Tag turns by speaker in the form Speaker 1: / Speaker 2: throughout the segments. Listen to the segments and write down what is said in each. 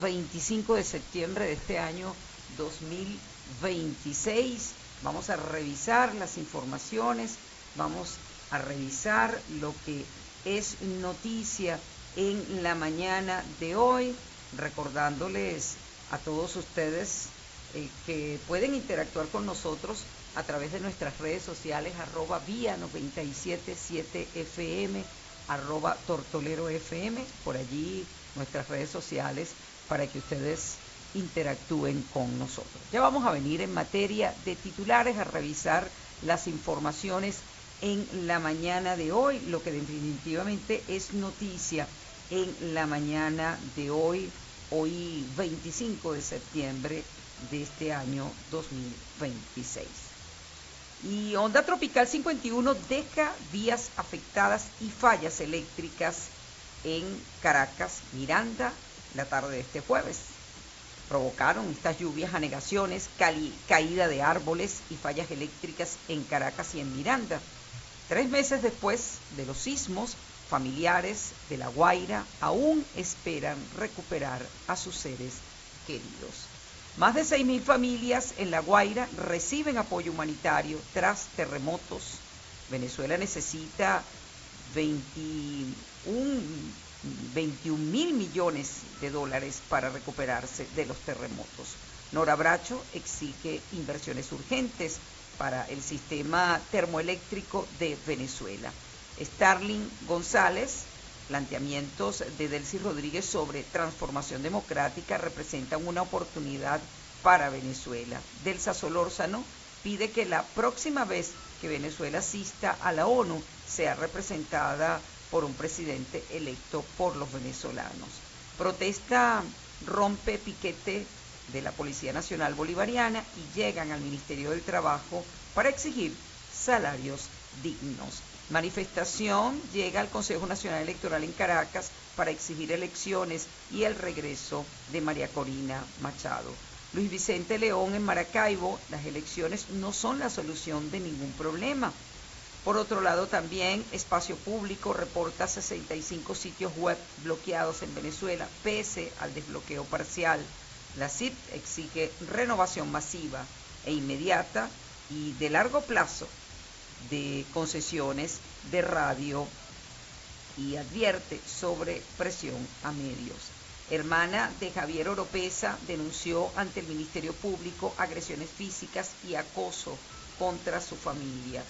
Speaker 1: 25 de septiembre de este año 2026. Vamos a revisar las informaciones, vamos a revisar lo que es noticia en la mañana de hoy, recordándoles a todos ustedes que pueden interactuar con nosotros a través de nuestras redes sociales, @vía 977 FM, @tortolero FM, por allí nuestras redes sociales, para que ustedes interactúen con nosotros. Ya vamos a venir en materia de titulares a revisar las informaciones en la mañana de hoy, lo que definitivamente es noticia en la mañana de hoy 25 de septiembre de este año 2026. Y onda tropical 51 deja vías afectadas y fallas eléctricas en Caracas, Miranda, la tarde de este jueves. Provocaron estas lluvias anegaciones, caída de árboles y fallas eléctricas en Caracas y en Miranda. 3 meses después de los sismos, familiares de La Guaira aún esperan recuperar a sus seres queridos. Más de 6.000 familias en La Guaira reciben apoyo humanitario tras terremotos. Venezuela necesita 21.000 millones de dólares para recuperarse de los terremotos. Nora Bracho exige inversiones urgentes para el sistema termoeléctrico de Venezuela. Starling González, planteamientos de Delcy Rodríguez sobre transformación democrática representan una oportunidad para Venezuela. Delsa Solórzano pide que la próxima vez que Venezuela asista a la ONU sea representada por un presidente electo por los venezolanos. Protesta rompe piquete de la Policía Nacional Bolivariana y llegan al Ministerio del Trabajo para exigir salarios dignos. Manifestación llega al Consejo Nacional Electoral en Caracas para exigir elecciones y el regreso de María Corina Machado. Luis Vicente León en Maracaibo, las elecciones no son la solución de ningún problema. Por otro lado, también Espacio Público reporta 65 sitios web bloqueados en Venezuela, pese al desbloqueo parcial. La CIP exige renovación masiva e inmediata y de largo plazo de concesiones de radio y advierte sobre presión a medios. Hermana de Javier Oropesa denunció ante el Ministerio Público agresiones físicas y acoso contra su familia.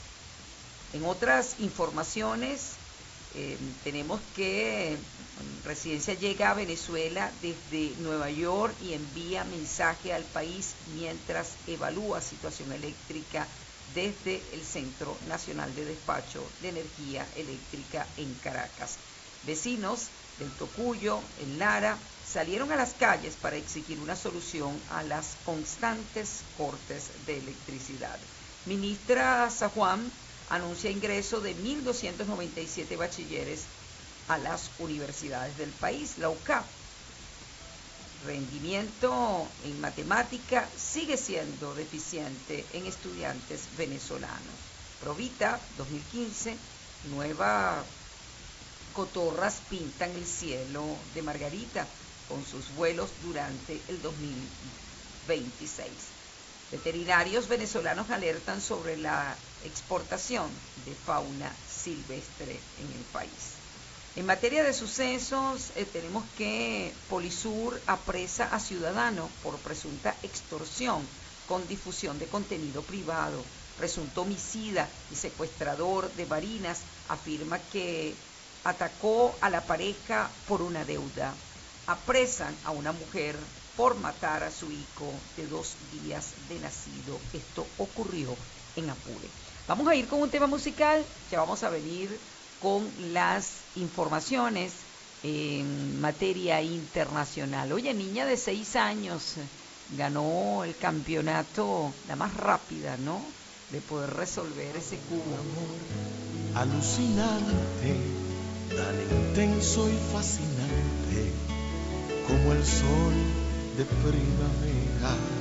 Speaker 1: En otras informaciones, tenemos que Residencia llega a Venezuela desde Nueva York y envía mensaje al país mientras evalúa situación eléctrica desde el Centro Nacional de Despacho de Energía Eléctrica en Caracas. Vecinos del Tocuyo, en Lara, salieron a las calles para exigir una solución a las constantes cortes de electricidad. Ministra Sajuan anuncia ingreso de 1.297 bachilleres a las universidades del país. La UCAP, rendimiento en matemática sigue siendo deficiente en estudiantes venezolanos. Provita 2015, nueva cotorras pintan el cielo de Margarita con sus vuelos durante el 2026. Veterinarios venezolanos alertan sobre la exportación de fauna silvestre en el país. En materia de sucesos, tenemos que Polisur apresa a ciudadano por presunta extorsión con difusión de contenido privado. Presunto homicida y secuestrador de Barinas afirma que atacó a la pareja por una deuda. Apresan a una mujer por matar a su hijo de 2 días de nacido. Esto ocurrió en Apure. Vamos a ir con un tema musical, ya vamos a venir con las informaciones en materia internacional. Oye, niña de 6 años ganó el campeonato, la más rápida, ¿no?, de poder resolver ese cubo.
Speaker 2: Amor alucinante, tan intenso y fascinante como el sol de primavera.